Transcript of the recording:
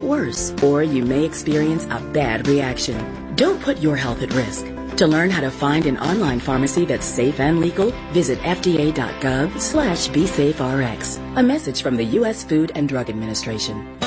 worse, or you may experience a bad reaction. Don't put your health at risk. To learn how to find an online pharmacy that's safe and legal, visit fda.gov/BeSafeRx. A message from the U.S. Food and Drug Administration.